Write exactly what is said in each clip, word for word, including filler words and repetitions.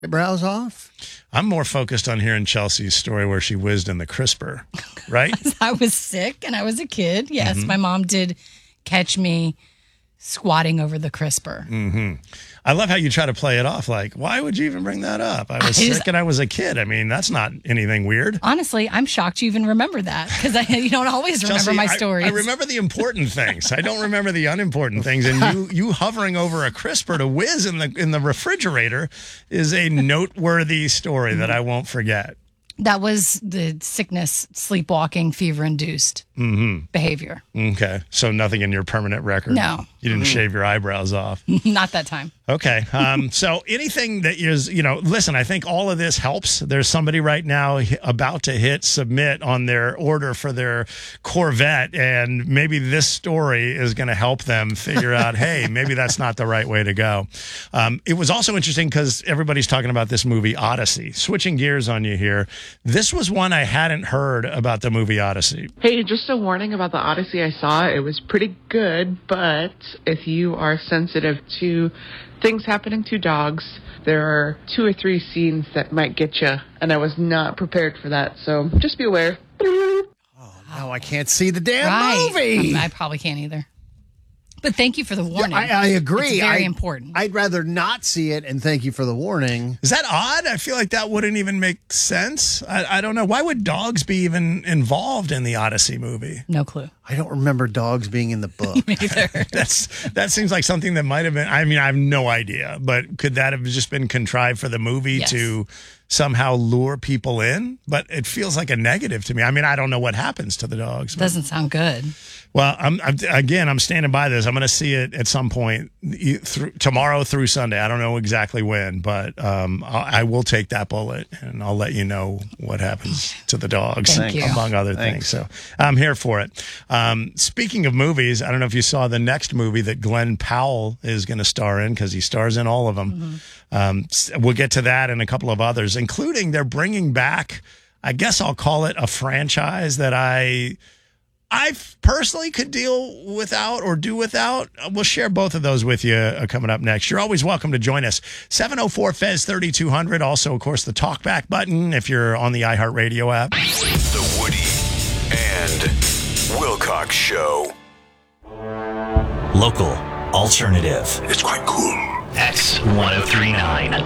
eyebrows off? I'm more focused on hearing Chelsea's story where she whizzed in the crisper, right? I was sick and I was a kid. Yes, Mm-hmm. my mom did catch me squatting over the crisper. Mm-hmm. I love how you try to play it off like, why would you even bring that up? I was I just- sick and I was a kid. I mean, that's not anything weird. Honestly, I'm shocked you even remember that because you don't always remember Chelsea, my I- stories. I, remember the important things. I don't remember the unimportant things. And you you hovering over a crisper to whiz in the in the refrigerator is a noteworthy story that I won't forget. That was the sickness, sleepwalking, fever-induced Mm-hmm. behavior. Okay. So nothing in your permanent record? No. You didn't shave your eyebrows off? Not that time. Okay. Um, so anything that is, you know, listen, I think all of this helps. There's somebody right now h- about to hit submit on their order for their Corvette, and maybe this story is going to help them figure out, hey, maybe that's not the right way to go. Um, it was also interesting because everybody's talking about this movie Odyssey. Switching gears on you here. This was one I hadn't heard about the movie Odyssey. Hey, just a warning about the Odyssey I saw. It was pretty good, but if you are sensitive to things happening to dogs, there are two or three scenes that might get you, and I was not prepared for that, so just be aware. Now I can't see the damn right. movie. I probably can't either. But thank you for the warning. I, I agree. It's very I, important. I'd rather not see it, and thank you for the warning. Is that odd? I feel like that wouldn't even make sense. I, I don't know. Why would dogs be even involved in the Odyssey movie? No clue. I don't remember dogs being in the book. Me either. That's that seems like something that might have been. I mean, I have no idea, but could that have just been contrived for the movie Yes. to somehow lure people in? But it feels like a negative to me. I mean, I don't know what happens to the dogs. but- Doesn't sound good. Well, I'm, I'm again, I'm standing by this. I'm going to see it at some point e- through, tomorrow through Sunday. I don't know exactly when, but um, I, I will take that bullet and I'll let you know what happens to the dogs, Thank you. among other Thanks. things. So I'm here for it. Um, speaking of movies, I don't know if you saw the next movie that Glenn Powell is going to star in because he stars in all of them. Mm-hmm. Um, s- we'll get to that and a couple of others, including they're bringing back, I guess I'll call it a franchise that I. I personally could deal without or do without. We'll share both of those with you uh, coming up next. You're always welcome to join us. seven oh four F E Z thirty-two hundred. Also, of course, the talkback button if you're on the iHeartRadio app. The Woody and Wilcox Show. Local, alternative. It's quite cool. X ten thirty-nine.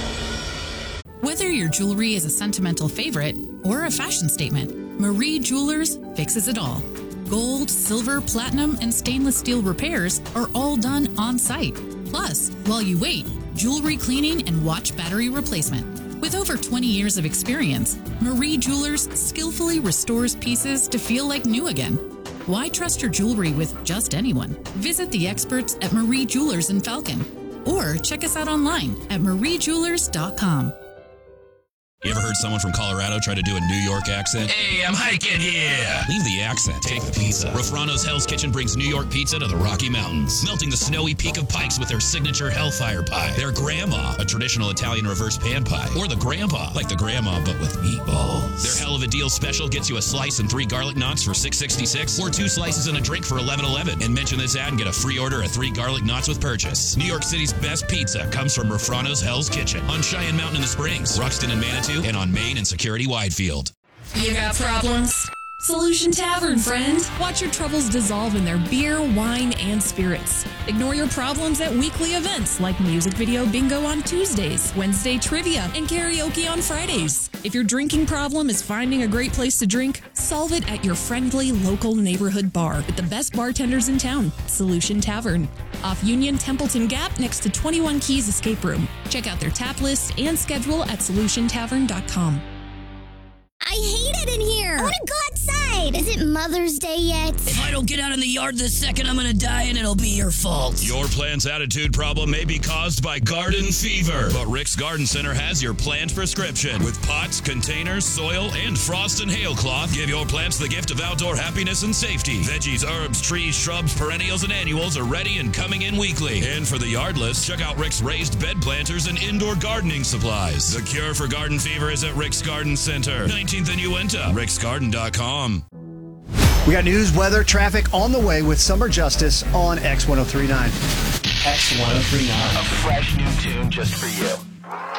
Whether your jewelry is a sentimental favorite or a fashion statement, Marie Jewelers fixes it all. Gold, silver, platinum, and stainless steel repairs are all done on site. Plus, while you wait, jewelry cleaning and watch battery replacement. With over twenty years of experience, Marie Jewelers skillfully restores pieces to feel like new again. Why trust your jewelry with just anyone? Visit the experts at Marie Jewelers in Falcon or check us out online at marie jewelers dot com. You ever heard someone from Colorado try to do a New York accent? Hey, I'm hiking here. Leave the accent. Take the pizza. Rafrano's Hell's Kitchen brings New York pizza to the Rocky Mountains, melting the snowy peak of Pikes with their signature Hellfire Pie, their Grandma, a traditional Italian reverse pan pie, or the Grandpa, like the Grandma but with meatballs. Their Hell of a Deal special gets you a slice and three garlic knots for six sixty-six, or two slices and a drink for eleven eleven. And mention this ad and get a free order of three garlic knots with purchase. New York City's best pizza comes from Rafrano's Hell's Kitchen on Cheyenne Mountain in the Springs, Ruxton and Manitou, and on Main and Security Widefield. You got problems? Solution Tavern, friend. Watch your troubles dissolve in their beer, wine, and spirits. Ignore your problems at weekly events like music video bingo on Tuesdays, Wednesday trivia, and karaoke on Fridays. If your drinking problem is finding a great place to drink, solve it at your friendly local neighborhood bar with the best bartenders in town, Solution Tavern. Off Union Templeton Gap next to twenty-one Keys Escape Room. Check out their tap list and schedule at solution tavern dot com. I hate it in here. I want to go outside. Is it Mother's Day yet? If I don't get out in the yard this second, I'm gonna die and it'll be your fault. Your plant's attitude problem may be caused by garden fever, but Rick's Garden Center has your plant prescription. With pots, containers, soil, and frost and hail cloth, give your plants the gift of outdoor happiness and safety. Veggies, herbs, trees, shrubs, perennials, and annuals are ready and coming in weekly. And for the yardless, check out Rick's raised bed planters and indoor gardening supplies. The cure for garden fever is at Rick's Garden Center, nineteenth and Uinta, ricks garden dot com. We got news, weather, traffic on the way with Summer Justice on X ten thirty-nine. X ten thirty-nine. A fresh new tune just for you.